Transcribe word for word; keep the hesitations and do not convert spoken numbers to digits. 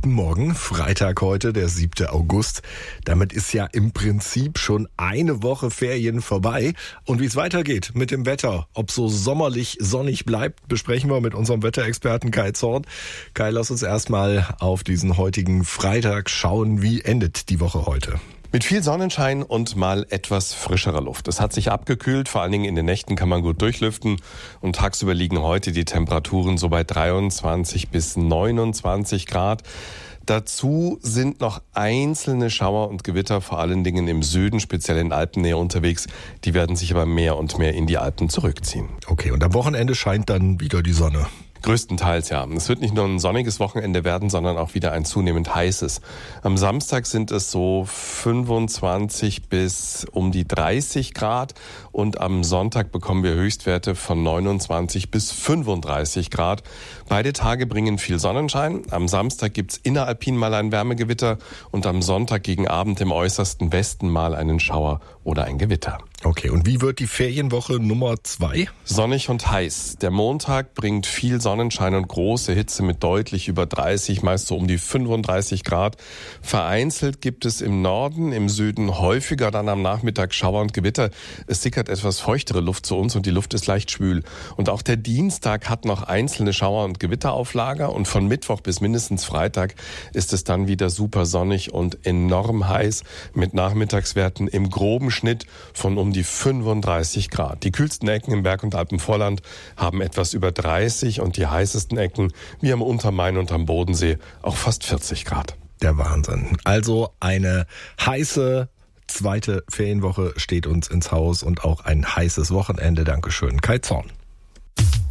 Guten Morgen, Freitag heute, der siebte August. Damit ist ja im Prinzip schon eine Woche Ferien vorbei. Und wie es weitergeht mit dem Wetter, ob so sommerlich sonnig bleibt, besprechen wir mit unserem Wetterexperten Kai Zorn. Kai, lass uns erstmal auf diesen heutigen Freitag schauen. Wie endet die Woche heute? Mit viel Sonnenschein und mal etwas frischerer Luft. Es hat sich abgekühlt, vor allen Dingen in den Nächten kann man gut durchlüften. Und tagsüber liegen heute die Temperaturen so bei dreiundzwanzig bis neunundzwanzig Grad. Dazu sind noch einzelne Schauer und Gewitter, vor allen Dingen im Süden, speziell in Alpennähe unterwegs. Die werden sich aber mehr und mehr in die Alpen zurückziehen. Okay, und am Wochenende scheint dann wieder die Sonne. Größtenteils, ja. Es wird nicht nur ein sonniges Wochenende werden, sondern auch wieder ein zunehmend heißes. Am Samstag sind es so fünfundzwanzig bis um die dreißig Grad und am Sonntag bekommen wir Höchstwerte von neunundzwanzig bis fünfunddreißig Grad. Beide Tage bringen viel Sonnenschein. Am Samstag gibt's inneralpin mal ein Wärmegewitter und am Sonntag gegen Abend im äußersten Westen mal einen Schauer oder ein Gewitter. Okay, und wie wird die Ferienwoche Nummer zwei? Sonnig und heiß. Der Montag bringt viel Sonnenschein und große Hitze mit deutlich über dreißig, meist so um die fünfunddreißig Grad. Vereinzelt gibt es im Norden, im Süden häufiger dann am Nachmittag Schauer und Gewitter. Es sickert etwas feuchtere Luft zu uns und die Luft ist leicht schwül. Und auch der Dienstag hat noch einzelne Schauer und Gewitter auf Lager und von Mittwoch bis mindestens Freitag ist es dann wieder super sonnig und enorm heiß mit Nachmittagswerten im groben Schnitt von um die fünfunddreißig Grad. Die kühlsten Ecken im Berg- und Alpenvorland haben etwas über dreißig und die heißesten Ecken, wie am Untermain und am Bodensee, auch fast vierzig Grad. Der Wahnsinn. Also eine heiße zweite Ferienwoche steht uns ins Haus und auch ein heißes Wochenende. Dankeschön, Kai Zorn.